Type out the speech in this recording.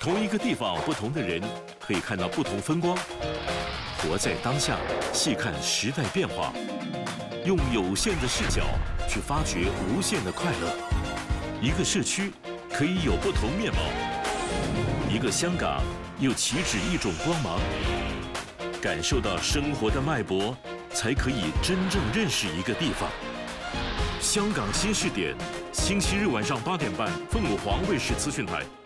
同一个地方，不同的人可以看到不同风光。活在当下，细看时代变化，用有限的视角去发掘无限的快乐。一个社区可以有不同面貌，一个香港又岂止一种光芒？感受到生活的脉搏，才可以真正认识一个地方。香港新视点，星期日晚上8点半，凤凰卫视资讯台。